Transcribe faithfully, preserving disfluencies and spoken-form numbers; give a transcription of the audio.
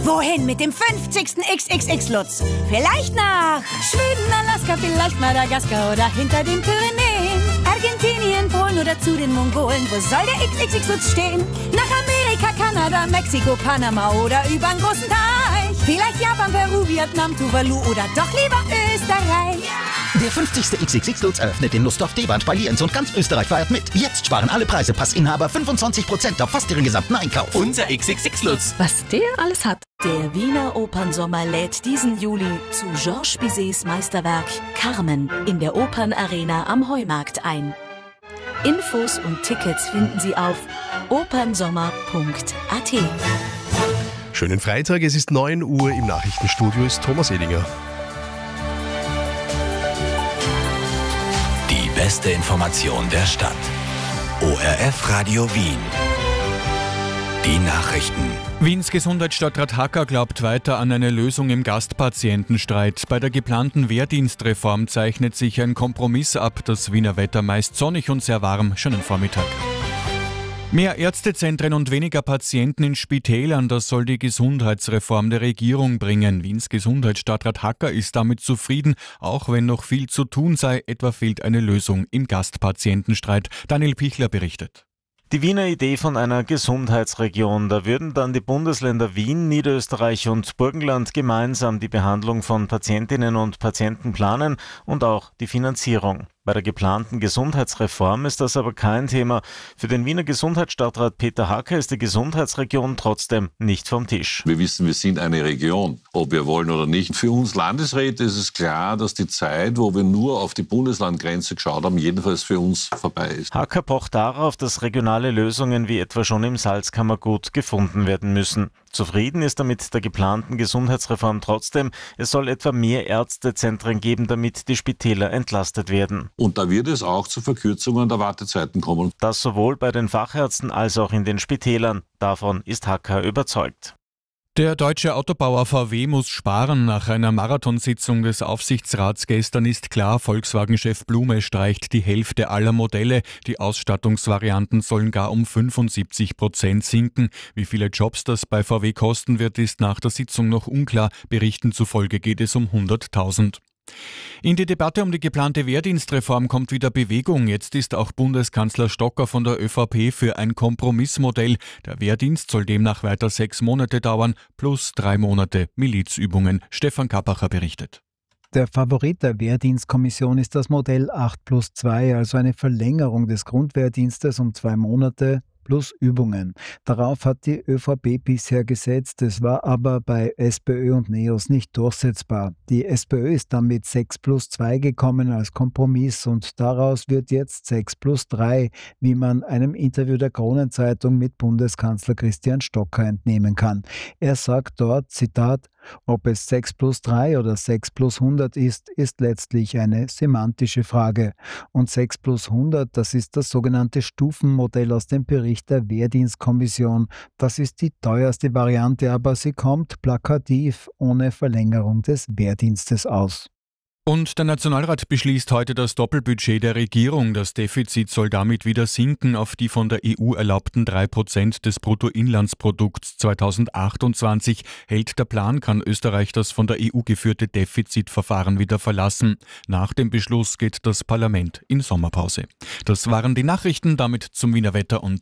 Wohin mit dem fünfzigsten X X X-Lutz? Vielleicht nach Schweden, Alaska, vielleicht Madagaskar oder hinter den Pyrenäen. Argentinien, Polen oder zu den Mongolen. Wo soll der X X X-Lutz stehen? Nach Amerika, Kanada, Mexiko, Panama oder übern großen Teich. Vielleicht Japan, Peru, Vietnam, Tuvalu oder doch lieber Österreich. Der fünfzigste X X X-Lutz eröffnet in Lustdorf, Deband bei Lienz und ganz Österreich feiert mit. Jetzt sparen alle Preise Passinhaber fünfundzwanzig Prozent auf fast ihren gesamten Einkauf. Unser X X X-Lutz. Was der alles hat. Der Wiener Opernsommer lädt diesen Juli zu Georges Bizets Meisterwerk Carmen in der Opernarena am Heumarkt ein. Infos und Tickets finden Sie auf opernsommer punkt a t. Schönen Freitag, es ist neun Uhr, im Nachrichtenstudio ist Thomas Edinger. Die beste Information der Stadt. O R F Radio Wien. Die Nachrichten. Wiens Gesundheitsstadtrat Hacker glaubt weiter an eine Lösung im Gastpatientenstreit. Bei der geplanten Wehrdienstreform zeichnet sich ein Kompromiss ab. Das Wiener Wetter meist sonnig und sehr warm. Schönen Vormittag. Mehr Ärztezentren und weniger Patienten in Spitälern, das soll die Gesundheitsreform der Regierung bringen. Wiens Gesundheitsstadtrat Hacker ist damit zufrieden, auch wenn noch viel zu tun sei. Etwa fehlt eine Lösung im Gastpatientenstreit. Daniel Pichler berichtet. Die Wiener Idee von einer Gesundheitsregion, da würden dann die Bundesländer Wien, Niederösterreich und Burgenland gemeinsam die Behandlung von Patientinnen und Patienten planen und auch die Finanzierung. Bei der geplanten Gesundheitsreform ist das aber kein Thema. Für den Wiener Gesundheitsstadtrat Peter Hacker ist die Gesundheitsregion trotzdem nicht vom Tisch. Wir wissen, wir sind eine Region, ob wir wollen oder nicht. Für uns Landesräte ist es klar, dass die Zeit, wo wir nur auf die Bundeslandgrenze geschaut haben, jedenfalls für uns vorbei ist. Hacker pocht darauf, dass regionale Lösungen wie etwa schon im Salzkammergut gefunden werden müssen. Zufrieden ist er mit der geplanten Gesundheitsreform trotzdem. Es soll etwa mehr Ärztezentren geben, damit die Spitäler entlastet werden. Und da wird es auch zu Verkürzungen der Wartezeiten kommen. Das sowohl bei den Fachärzten als auch in den Spitälern. Davon ist Hacker überzeugt. Der deutsche Autobauer V W muss sparen. Nach einer Marathonsitzung des Aufsichtsrats gestern ist klar, Volkswagen-Chef Blume streicht die Hälfte aller Modelle. Die Ausstattungsvarianten sollen gar um fünfundsiebzig Prozent sinken. Wie viele Jobs das bei V W kosten wird, ist nach der Sitzung noch unklar. Berichten zufolge geht es um hunderttausend. In die Debatte um die geplante Wehrdienstreform kommt wieder Bewegung. Jetzt ist auch Bundeskanzler Stocker von der ÖVP für ein Kompromissmodell. Der Wehrdienst soll demnach weiter sechs Monate dauern, plus drei Monate Milizübungen. Stefan Kappacher berichtet. Der Favorit der Wehrdienstkommission ist das Modell acht plus zwei, also eine Verlängerung des Grundwehrdienstes um zwei Monate plus Übungen. Darauf hat die ÖVP bisher gesetzt, es war aber bei SPÖ und NEOS nicht durchsetzbar. Die SPÖ ist dann mit sechs plus zwei gekommen als Kompromiss und daraus wird jetzt sechs plus drei, wie man einem Interview der Kronenzeitung mit Bundeskanzler Christian Stocker entnehmen kann. Er sagt dort, Zitat, ob es sechs plus drei oder sechs plus hundert ist, ist letztlich eine semantische Frage. Und sechs plus hundert, das ist das sogenannte Stufenmodell aus dem Bericht der Wehrdienstkommission. Das ist die teuerste Variante, aber sie kommt plakativ ohne Verlängerung des Wehrdienstes aus. Und der Nationalrat beschließt heute das Doppelbudget der Regierung. Das Defizit soll damit wieder sinken auf die von der E U erlaubten drei Prozent des Bruttoinlandsprodukts. zweitausendachtundzwanzig hält der Plan, kann Österreich das von der E U geführte Defizitverfahren wieder verlassen. Nach dem Beschluss geht das Parlament in Sommerpause. Das waren die Nachrichten, damit zum Wiener Wetter und